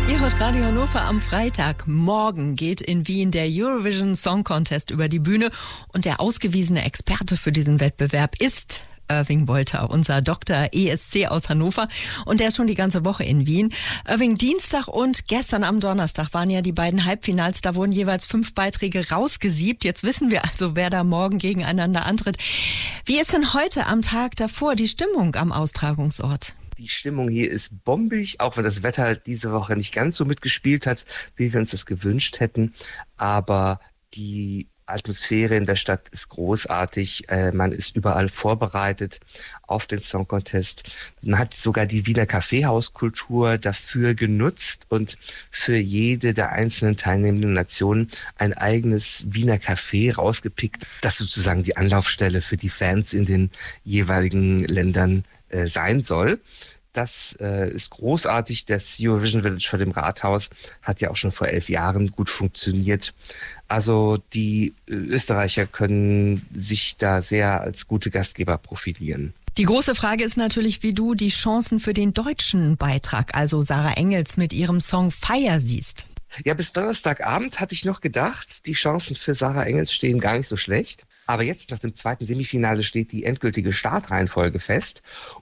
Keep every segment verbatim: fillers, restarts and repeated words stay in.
Ihr hört Radio Hannover am Freitag. Morgen geht in Wien der Eurovision Song Contest über die Bühne und der ausgewiesene Experte für diesen Wettbewerb ist Irving Wolter, unser Doktor E S C aus Hannover, und der ist schon die ganze Woche in Wien. Irving, Dienstag und gestern am Donnerstag waren ja die beiden Halbfinals, da wurden jeweils fünf Beiträge rausgesiebt. Jetzt wissen wir also, wer da morgen gegeneinander antritt. Wie ist denn heute am Tag davor die Stimmung am Austragungsort? Die Stimmung hier ist bombig, auch wenn das Wetter diese Woche nicht ganz so mitgespielt hat, wie wir uns das gewünscht hätten. Aber die Atmosphäre in der Stadt ist großartig. Äh, man ist überall vorbereitet auf den Song Contest. Man hat sogar die Wiener Kaffeehauskultur dafür genutzt und für jede der einzelnen teilnehmenden Nationen ein eigenes Wiener Café rausgepickt, das sozusagen die Anlaufstelle für die Fans in den jeweiligen Ländern äh, sein soll. Das äh, ist großartig. Das Eurovision Village vor dem Rathaus hat ja auch schon vor elf Jahren gut funktioniert. Also die äh, Österreicher können sich da sehr als gute Gastgeber profilieren. Die große Frage ist natürlich, wie du die Chancen für den deutschen Beitrag, also Sarah Engels mit ihrem Song Fire, siehst. Ja, bis Donnerstagabend hatte ich noch gedacht, die Chancen für Sarah Engels stehen gar nicht so schlecht. Aber jetzt nach dem zweiten Semifinale steht die endgültige Startreihenfolge fest.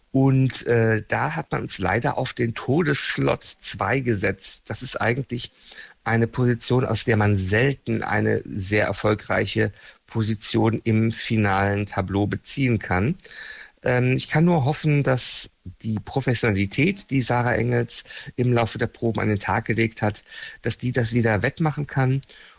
Und äh, da hat man uns leider auf den Todesslot zwei gesetzt. Das ist eigentlich eine Position, aus der man selten eine sehr erfolgreiche Position im finalen Tableau beziehen kann. Ähm, ich kann nur hoffen, dass die Professionalität, die Sarah Engels im Laufe der Proben an den Tag gelegt hat, dass die das wieder wettmachen kann.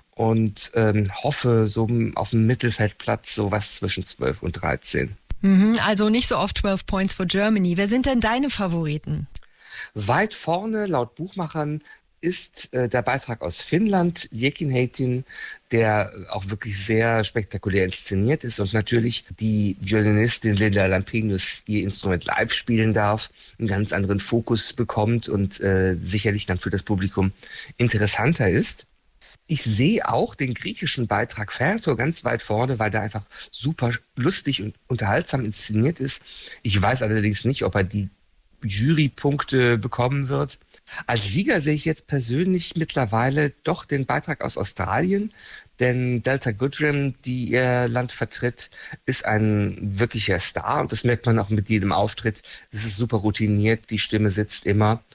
Und ähm, hoffe so auf dem Mittelfeldplatz sowas zwischen zwölf und dreizehn. Mhm, also nicht so oft zwölf Points for Germany. Wer sind denn deine Favoriten? Weit vorne, laut Buchmachern, ist äh, der Beitrag aus Finnland, Jekinheitin, der auch wirklich sehr spektakulär inszeniert ist und natürlich die Violinistin Linda Lampenius ihr Instrument live spielen darf, einen ganz anderen Fokus bekommt und äh, sicherlich dann für das Publikum interessanter ist. Ich sehe auch den griechischen Beitrag Ferto ganz weit vorne, weil der einfach super lustig und unterhaltsam inszeniert ist. Ich weiß allerdings nicht, ob er die Jurypunkte bekommen wird. Als Sieger sehe ich jetzt persönlich mittlerweile doch den Beitrag aus Australien, denn Delta Goodrem, die ihr Land vertritt, ist ein wirklicher Star und das merkt man auch mit jedem Auftritt. Es ist super routiniert, die Stimme sitzt immer.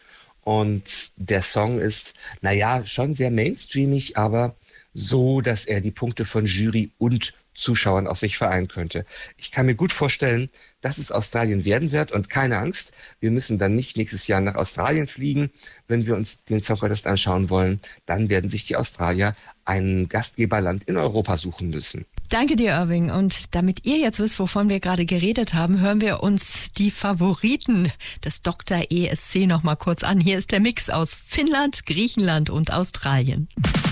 Und der Song ist, naja, schon sehr mainstreamig, aber so, dass er die Punkte von Jury und Zuschauern aus sich vereinen könnte. Ich kann mir gut vorstellen, dass es Australien werden wird und keine Angst, wir müssen dann nicht nächstes Jahr nach Australien fliegen. Wenn wir uns den Song Contest anschauen wollen, dann werden sich die Australier ein Gastgeberland in Europa suchen müssen. Danke dir, Irving. Und damit ihr jetzt wisst, wovon wir gerade geredet haben, hören wir uns die Favoriten des Doktor E S C noch mal kurz an. Hier ist der Mix aus Finnland, Griechenland und Australien.